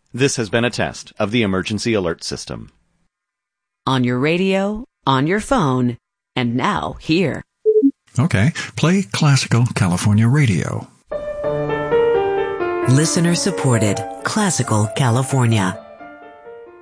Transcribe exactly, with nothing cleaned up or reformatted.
This has been a test of the emergency alert system. On your radio, on your phone, and now here. Okay, play Classical California Radio. Listener supported Classical California.